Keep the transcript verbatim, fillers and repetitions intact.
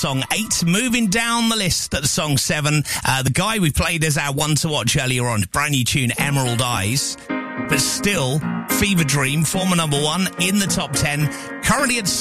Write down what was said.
Song eight, moving down the list at song seven. Uh, the guy we played as our one to watch earlier on, brand new tune, Emerald Eyes. But still, Fever Dream, former number one in the top ten. Currently at